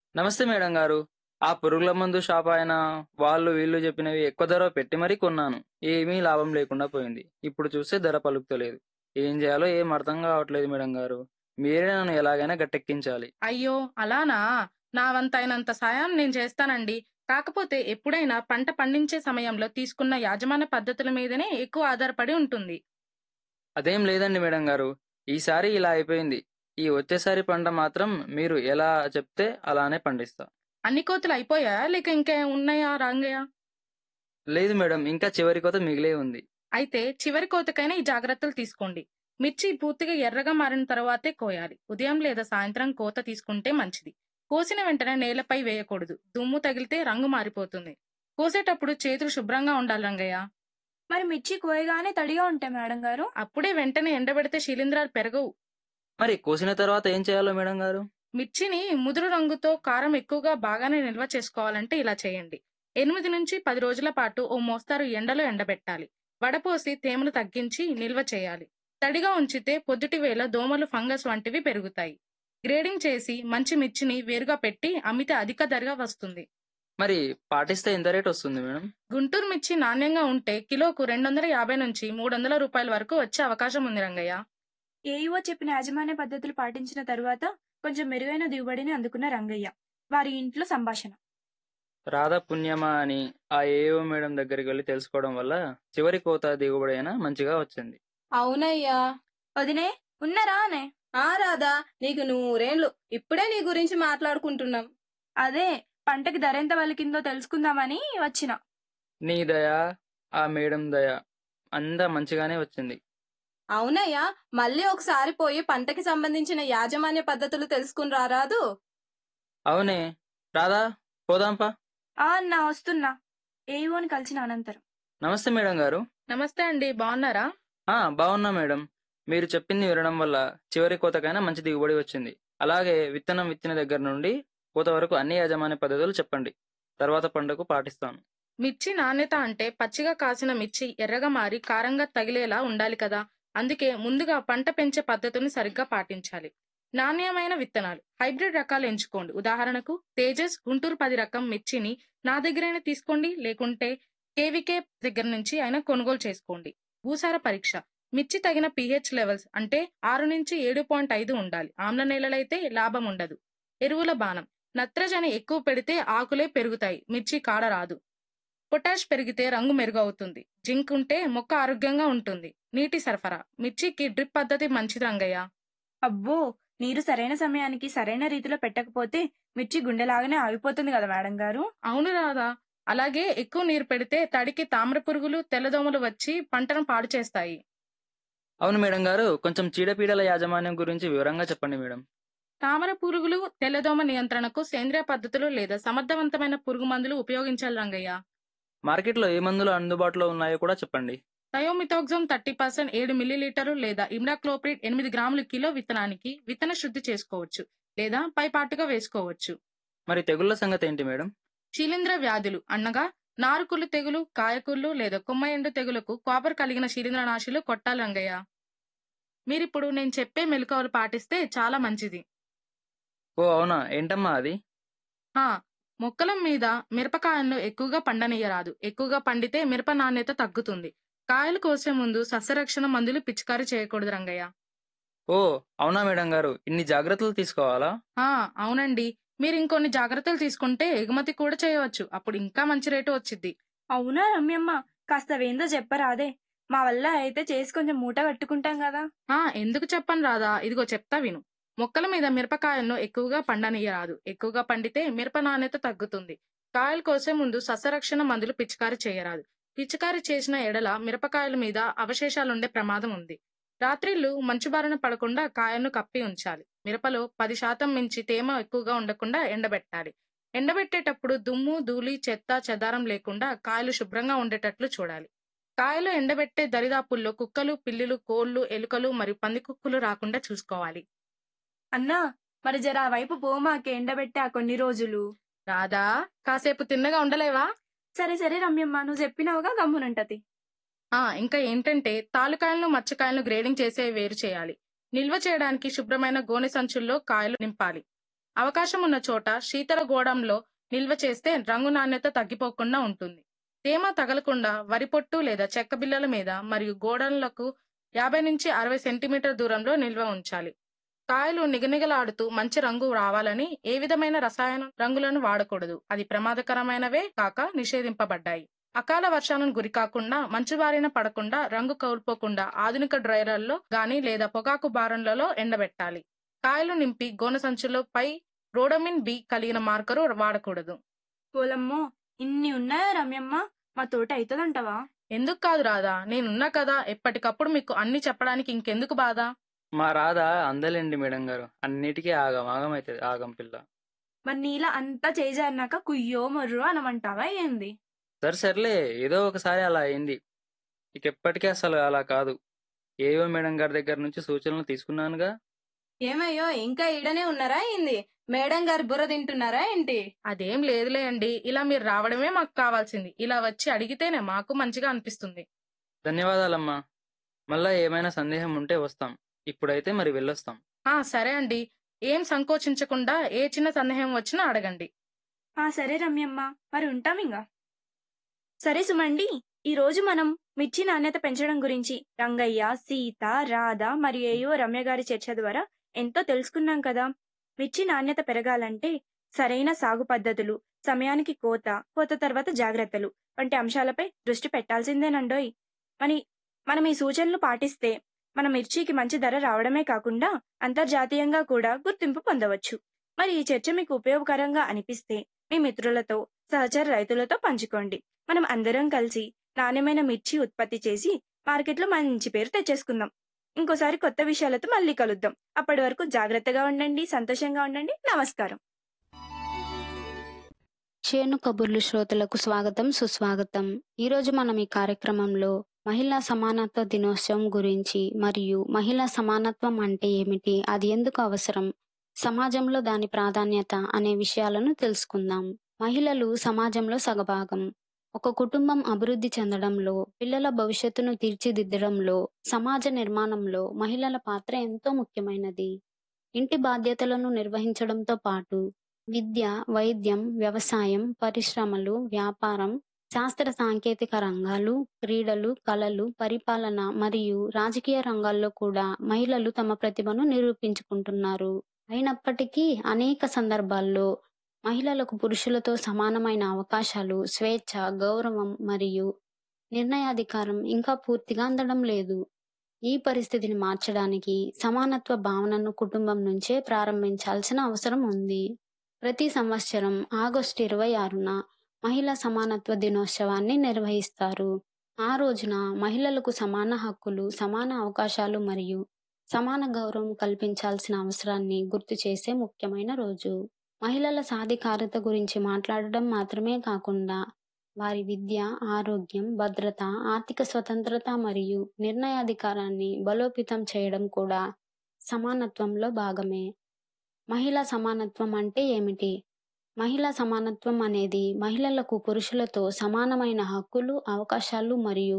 నమస్తే మేడం గారు. ఆ పురుగుల మందు షాప్ ఆయన వాళ్ళు వీళ్ళు చెప్పినవి ఎక్కువ ధర పెట్టి మరీ కొన్నాను. ఏమీ లాభం లేకుండా పోయింది. ఇప్పుడు చూస్తే ధర పలుకుతలేదు. ఏం చేయాలో ఏం అర్థం కావట్లేదు మేడం గారు. మీరే నన్ను ఎలాగైనా గట్టెక్కించాలి. అయ్యో! అలానా? నా వంతైనంత సాయం నేను చేస్తానండి. కాకపోతే ఎప్పుడైనా పంట పండించే సమయంలో తీసుకున్న యాజమాన్య పద్ధతుల మీదనే ఎక్కువ ఆధారపడి ఉంటుంది. అదేం లేదండి మేడం గారు. ఈసారి ఇలా అయిపోయింది. ఈ వచ్చేసారి పంట మాత్రం మీరు ఎలా చెప్తే అలానే పండిస్తా. అన్ని కోతలు అయిపోయాయా? లేక ఇంకా ఉన్నాయా రంగయ్య? లేదు మేడం, ఇంకా చివరి కోత మిగిలే ఉంది. అయితే చివరి కోతకైనా ఈ జాగ్రత్తలు తీసుకోండి. మిర్చి పూర్తిగా ఎర్రగా మారిన తర్వాతే కోయాలి. ఉదయం లేదా సాయంత్రం కోత తీసుకుంటే మంచిది. కోసిన వెంటనే నేలపై వేయకూడదు. దుమ్ము తగిలితే రంగు మారిపోతుంది. కోసేటప్పుడు చేతులు శుభ్రంగా ఉండాలి రంగయ్య. మరి మిర్చి కోయగానే తడిగా ఉంటాయి మేడం గారు. అప్పుడే వెంటనే ఎండబెడితే శిలీంధ్రాలు పెరగవు. మరి కోసిన తర్వాత ఏం చేయాలో మేడం గారు? మిర్చిని ముదురు రంగుతో కారం ఎక్కువగా బాగానే నిల్వ చేసుకోవాలంటే ఇలా చేయండి. 8 నుంచి 10 రోజుల పాటు ఓ మోస్తారు ఎండలో ఎండబెట్టాలి. వడపోసి తేమను తగ్గించి నిల్వ చేయాలి. తడిగా ఉంచితే పొద్దుటి వేళ దోమలు ఫంగస్ వంటివి పెరుగుతాయి. గ్రేడింగ్ చేసి మంచి మిర్చిని వేరుగా పెట్టి అమ్మితే అధిక ధరగా వస్తుంది. మరి పాటిస్తే ఎంత రేట్ వస్తుంది మేడం? గుంటూరు మిర్చి నాణ్యంగా ఉంటే కిలోకు 250 నుంచి 300 రూపాయల వరకు వచ్చే అవకాశం ఉంది రంగయ్య. ఏఈఓ చెప్పిన యాజమాన్య పద్ధతులు పాటించిన తరువాత కొంచెం మెరుగైన దిగుబడిని అందుకున్న రంగయ్య. వారి ఇంట్లో సంభాషణ. రాధా పుణ్యమా అని ఆ ఏఓ మేడం దగ్గరికి వెళ్ళి తెలుసుకోవడం వల్ల చివరి కోత దిగుబడి అయినా మంచిగా వచ్చింది. అవునయ్యా. వదినే ఉన్నారా అనే? ఆ రాధా, నీకు నూరేండ్లు. ఇప్పుడే నీ గురించి మాట్లాడుకుంటున్నాం. అదే పంటకి ధర ఎంత పలికిందో తెలుసుకుందామని వచ్చిన. నీ దయ, ఆ మేడం దయ, అంతా మంచిగానే వచ్చింది. అవునయ్యా, మళ్ళీ ఒకసారి పోయి పంటకి సంబంధించిన యాజమాన్య పద్ధతులు తెలుసుకుని రారాదు. అవునే రాధా, పోదాంపా. అన్నా వస్తున్నా. ఏఈఓని కలిసిన అనంతరం. నమస్తే మేడం గారు. నమస్తే అండి, బాగున్నారా? బాగున్నా మేడం. మీరు చెప్పింది వినడం వల్ల చివరి కోతకైనా మంచి దిగుబడి వచ్చింది. అలాగే విత్తనం విత్తిన దగ్గర నుండి కోత వరకు అన్ని యాజమాన్య పద్ధతులు చెప్పండి. తర్వాత పంటకు పాటిస్తాను. మిర్చి నాణ్యత అంటే పచ్చిగా కాసిన మిర్చి ఎర్రగా మారి కారంగా తగిలేలా ఉండాలి కదా. అందుకే ముందుగా పంట పెంచే పద్ధతిని సరిగ్గా పాటించాలి. నాణ్యమైన విత్తనాలు హైబ్రిడ్ రకాలు ఎంచుకోండి. ఉదాహరణకు తేజస్ గుంటూరు 10 రకం మిర్చిని నా దగ్గరైనా తీసుకోండి, లేకుంటే కేవికే దగ్గర నుంచి అయినా కొనుగోలు చేసుకోండి. భూసార పరీక్ష మిర్చి తగిన పిహెచ్ లెవెల్స్ అంటే 6 నుంచి 7.5 ఉండాలి. ఆమ్ల నేలలైతే లాభం ఉండదు. ఎరువుల బాణం నత్రజని ఎక్కువ పెడితే ఆకులే పెరుగుతాయి, మిర్చి కాడ రాదు. పొటాష్ పెరిగితే రంగు మెరుగవుతుంది. జింక్ ఉంటే మొక్క ఆరోగ్యంగా ఉంటుంది. నీటి సరఫరా మిర్చికి డ్రిప్ పద్ధతి మంచిది రంగయ్య. అబ్బో, నీరు సరైన సమయానికి సరైన రీతిలో పెట్టకపోతే మిర్చి గుండెలాగానే ఆగిపోతుంది కదా మేడం గారు. అవును రాదా. అలాగే ఎక్కువ నీరు పెడితే తడికి తామ్ర పురుగులు తెల్లదోమలు వచ్చి పంటను పాడు చేస్తాయి. అవును మేడం గారు, కొంచెం చీడపీడల యాజమాన్యం గురించి వివరంగా చెప్పండి మేడం. తామర పురుగులు తెల్లదోమ నియంత్రణకు సేంద్రియ పద్ధతులు లేదా సమర్థవంతమైన పురుగు మందులు ఉపయోగించాలి రంగయ్య. మార్కెట్లో ఏ మందులు అందుబాటులో ఉన్నాయో కూడా చెప్పండి. థయోమిథాక్సమ్ 30% 7 మిల్లీలీటరు లేదా ఇమ్డాక్లోప్రిడ్ 8 గ్రాములు కిలో విత్తనానికి విత్తన శుద్ధి చేసుకోవచ్చు లేదా పైపాటుగా వేసుకోవచ్చు. మరి తెగుళ్ల సంగతి ఏంటి మేడం? శిలీంధ్ర వ్యాధులు అనగా నారుకుళ్ళు తెగులు, కాయకుళ్ళు లేదా కొమ్మ ఎండు తెగులకు కాపర్ కలిగిన శిలీంద్రనాశులు కొట్టాలి రంగయ్య. మీరిప్పుడు నేను చెప్పే మెలకువలు పాటిస్తే చాలా మంచిది. ఓ అవునా, ఏంటమ్మా అది? హా, మొక్కల మీద మిరపకాయలను ఎక్కువగా పండనీయరాదు. ఎక్కువగా పండితే మిరప నాణ్యత తగ్గుతుంది. కాయలు కోసే ముందు సస్యరక్షణ మందులు పిచికారీ చేయకూడదు రంగయ్య. ఓ అవునా మేడం గారు, ఇన్ని జాగ్రత్తలు తీసుకోవాలా? అవునండి. మీరు ఇంకొన్ని జాగ్రత్తలు తీసుకుంటే ఎగుమతి కూడా చేయవచ్చు. అప్పుడు ఇంకా మంచి రేటు వచ్చిద్ది. అవునా రమ్యమ్మ, కాస్త వేందో చెప్పరాదే? మా వల్ల అయితే చేసి కొంచెం మూట కట్టుకుంటాం కదా. ఎందుకు చెప్పను రాదా, ఇదిగో చెప్తా విను. మొక్కల మీద మిరపకాయలను ఎక్కువగా పండనీయరాదు. ఎక్కువగా పండితే మిరప నాణ్యత తగ్గుతుంది. కాయలు కోసే ముందు సస్యరక్షణ మందులు పిచికారీ చేయరాదు. పిచికారీ చేసిన ఎడల మిరపకాయల మీద అవశేషాలుండే ప్రమాదం ఉంది. రాత్రిళ్లు మంచు బారిన పడకుండా కాయలను కప్పి ఉంచాలి. మిరపలో 10% మించి తేమ ఎక్కువగా ఉండకుండా ఎండబెట్టాలి. ఎండబెట్టేటప్పుడు దుమ్ము, ధూళి, చెత్త చెదారం లేకుండా కాయలు శుభ్రంగా ఉండేటట్లు చూడాలి. కాయలు ఎండబెట్టే దరిదాపుల్లో కుక్కలు, పిల్లులు, కోళ్లు, ఎలుకలు మరియు పందికొక్కులు రాకుండా చూసుకోవాలి. అన్నా, మరి జర ఆ వైపు పోమాకే ఎండబెట్టే ఆ కొన్ని రోజులు. రాదా, కాసేపు తిన్నగా ఉండలేవా? సరే సరే రమ్యమ్మ, నువ్వు చెప్పినావుగా గమ్మునుంటది. ఇంకా ఏంటంటే తాలుకాయలను, మచ్చకాయలను గ్రేడింగ్ చేసే వేరు చేయాలి. నిల్వ చేయడానికి శుభ్రమైన గోనె సంచుల్లో కాయలు నింపాలి. అవకాశం ఉన్న చోట శీతల గోడంలో నిల్వ చేస్తే రంగు నాణ్యత తగ్గిపోకుండా ఉంటుంది. తేమ తగలకుండా వరి పొట్టు లేదా చెక్క బిళ్ళల మీద మరియు గోడలకు 50 నుంచి 60 సెంటీమీటర్ దూరంలో నిల్వ ఉంచాలి. కాయలు నిగనిగలాడుతూ మంచి రంగు రావాలని ఏ విధమైన రసాయన రంగులను వాడకూడదు. అది ప్రమాదకరమైనవే కాక నిషేధింపబడ్డాయి. అకాల వర్షాలను గురికాకుండా, మంచు బారిన పడకుండా, రంగు కోల్పోకుండా ఆధునిక డ్రైయర్లలో గాని లేదా పొగాకు బారణలలో ఎండబెట్టాలి. కాయలు నింపి గోనె సంచులో పై రోడమిన్ బి కలిగిన మార్కరు వాడకూడదు. పోలమ్మో, ఇన్ని ఉన్నాయా రమ్యమ్మ? మా తోట అవుతుందంటవా? ఎందుకు కాదు రాదా, నేనున్నా కదా, ఎప్పటికప్పుడు మీకు అన్ని చెప్పడానికి ఇంకెందుకు బాధ. మా రాధ అందలేండి మేడం గారు, అన్నిటికీ ఆగం ఆగం అవుతుంది, ఆగం పిల్ల. మరి నీలా అంతా చేజారినాక కుయ్యో మొర్రో అనమంటావా ఏంది? సర్లే, ఏదో ఒకసారి అలా అయింది, ఇక ఎప్పటికీ అసలు అలా కాదు. ఏవో మేడం గారి దగ్గర నుంచి సూచనలు తీసుకున్నానుగా. ఏమయ్యో, ఇంకా ఈడనే ఉన్నారా ఏంది? మేడం గారి బుర్ర తింటున్నారా ఏంటి? అదేం లేదులే అండి, ఇలా మీరు రావడమే మాకు కావాల్సింది. ఇలా వచ్చి అడిగితేనే మాకు మంచిగా అనిపిస్తుంది. ధన్యవాదాలమ్మా. మళ్ళా ఏమైనా సందేహం ఉంటే వస్తాం. ఇప్పుడైతే మరి వెళ్ళొస్తాం. సరే అండి, ఏం సంకోచించకుండా ఏ చిన్న సందేహం వచ్చినా అడగండి. సరే రమ్యమ్మ, మరి ఉంటాం ఇంకా. సరే సుమండి, ఈ రోజు మనం మిర్చి నాణ్యత పెంచడం గురించి రంగయ్య, సీత, రాధ మరియు ఏయో రమ్య గారి చర్చ ద్వారా ఎంతో తెలుసుకున్నాం కదా. మిర్చి నాణ్యత పెరగాలంటే సరైన సాగు పద్ధతులు, సమయానికి కోత తర్వాత జాగ్రత్తలు వంటి అంశాలపై దృష్టి పెట్టాల్సిందేనండోయ్. మనం ఈ సూచనలు పాటిస్తే మన మిర్చికి మంచి ధర రావడమే కాకుండా అంతర్జాతీయంగా కూడా గుర్తింపు పొందవచ్చు. మరి ఈ చర్చ మీకు ఉపయోగకరంగా అనిపిస్తే మీ మిత్రులతో, సహచర రైతులతో పంచుకోండి. మనం అందరం కలిసి నాణ్యమైన మిర్చి ఉత్పత్తి చేసి మార్కెట్లో మంచి పేరు తెచ్చేసుకుందాం. ఇంకోసారి కొత్త విషయాలతో మళ్ళీ కలుద్దాం. అప్పటి వరకు జాగ్రత్తగా ఉండండి, సంతోషంగా ఉండండి. నమస్కారం. చేను కబుర్లు శ్రోతలకు స్వాగతం, సుస్వాగతం. ఈరోజు మనం ఈ కార్యక్రమంలో మహిళా సమానత్వ దినోత్సవం గురించి మరియు మహిళా సమానత్వం అంటే ఏమిటి, అది ఎందుకు అవసరం, సమాజంలో దాని ప్రాధాన్యత అనే విషయాలను తెలుసుకుందాం. మహిళలు సమాజంలో సగభాగం. ఒక కుటుంబం అభివృద్ధి చెందడంలో, పిల్లల భవిష్యత్తును తీర్చిదిద్దడంలో, సమాజ నిర్మాణంలో మహిళల పాత్ర ఎంతో ముఖ్యమైనది. ఇంటి బాధ్యతలను నిర్వహించడంతో పాటు విద్య, వైద్యం, వ్యవసాయం, పరిశ్రమలు, వ్యాపారం, శాస్త్ర సాంకేతిక రంగాలు, క్రీడలు, కళలు, పరిపాలన మరియు రాజకీయ రంగాల్లో కూడా మహిళలు తమ ప్రతిభను నిరూపించుకుంటున్నారు. అయినప్పటికీ అనేక సందర్భాల్లో మహిళలకు పురుషులతో సమానమైన అవకాశాలు, స్వేచ్ఛ, గౌరవం మరియు నిర్ణయాధికారం ఇంకా పూర్తిగా అందడం లేదు. ఈ పరిస్థితిని మార్చడానికి సమానత్వ భావనను కుటుంబం నుంచే ప్రారంభించాల్సిన అవసరం ఉంది. ప్రతి సంవత్సరం ఆగస్టు 26న మహిళా సమానత్వ దినోత్సవాన్ని నిర్వహిస్తారు. ఆ రోజున మహిళలకు సమాన హక్కులు, సమాన అవకాశాలు మరియు సమాన గౌరవం కల్పించాల్సిన అవసరాన్ని గుర్తు చేసే ముఖ్యమైన రోజు. మహిళల సాధికారత గురించి మాట్లాడడం మాత్రమే కాకుండా వారి విద్య, ఆరోగ్యం, భద్రత, ఆర్థిక స్వతంత్రత మరియు నిర్ణయాధికారాన్ని బలోపేతం చేయడం కూడా సమానత్వంలో భాగమే. మహిళా సమానత్వం అంటే ఏమిటి? మహిళా సమానత్వం అనేది మహిళలకు పురుషులతో సమానమైన హక్కులు, అవకాశాలు మరియు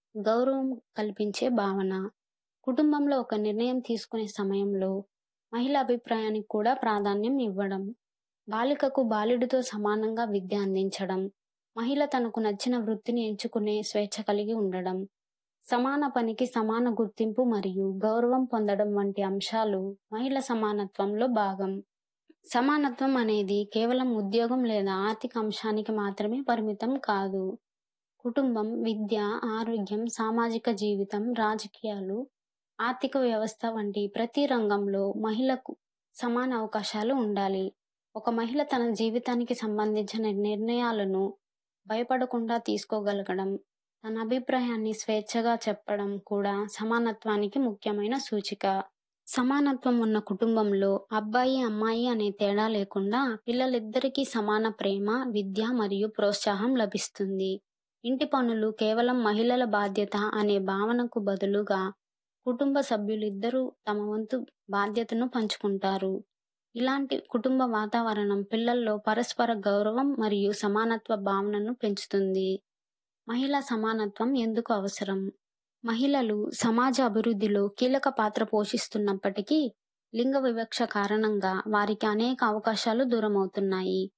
గౌరవం కల్పించే భావన. కుటుంబంలో ఒక నిర్ణయం తీసుకునే సమయంలో మహిళ అభిప్రాయానికి కూడా ప్రాధాన్యం ఇవ్వడం, బాలికకు బాలుడితో సమానంగా విద్య అందించడం, మహిళ తనకు నచ్చిన వృత్తిని ఎంచుకునే స్వేచ్ఛ కలిగి ఉండడం, సమాన పనికి సమాన గుర్తింపు మరియు గౌరవం పొందడం వంటి అంశాలు మహిళా సమానత్వంలో భాగం. సమానత్వం అనేది కేవలం ఉద్యోగం లేదా ఆర్థిక అంశానికి మాత్రమే పరిమితం కాదు. కుటుంబం, విద్య, ఆరోగ్యం, సామాజిక జీవితం, రాజకీయాలు, ఆర్థిక వ్యవస్థ వంటి ప్రతి రంగంలో మహిళకు సమాన అవకాశాలు ఉండాలి. ఒక మహిళ తన జీవితానికి సంబంధించిన నిర్ణయాలను భయపడకుండా తీసుకోగలగడం, తన అభిప్రాయాన్ని స్వేచ్ఛగా చెప్పడం కూడా సమానత్వానికి ముఖ్యమైన సూచిక. సమానత్వం ఉన్న కుటుంబంలో అబ్బాయి, అమ్మాయి అనే తేడా లేకుండా పిల్లలిద్దరికీ సమాన ప్రేమ, విద్య మరియు ప్రోత్సాహం లభిస్తుంది. ఇంటి పనులు కేవలం మహిళల బాధ్యత అనే భావనకు బదులుగా కుటుంబ సభ్యులిద్దరూ తమ వంతు బాధ్యతను పంచుకుంటారు. ఇలాంటి కుటుంబ వాతావరణం పిల్లల్లో పరస్పర గౌరవం మరియు సమానత్వ భావనను పెంచుతుంది. మహిళా సమానత్వం ఎందుకు అవసరం? మహిళలు సమాజ అభివృద్ధిలో కీలక పాత్ర పోషిస్తున్నప్పటికీ లింగ వివక్ష కారణంగా వారికి అనేక అవకాశాలు దూరమవుతున్నాయి.